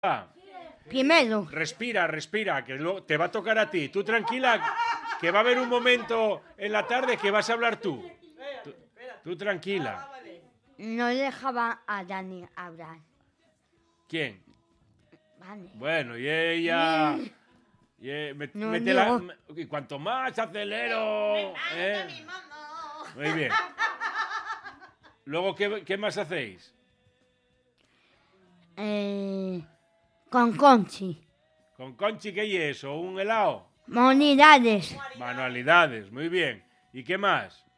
Primero. Respira, que te va a tocar a ti. Tú tranquila, que va a haber un momento en la tarde que vas a hablar tú. Tú tranquila. No dejaba a Dani hablar. ¿Quién? Vale. Bueno, y ella... Y cuanto más acelero... Muy bien. Luego, ¿qué más hacéis? Con Conchi. ¿Con Conchi qué es eso? ¿Un helado? Manualidades. Manualidades, muy bien. ¿Y qué más?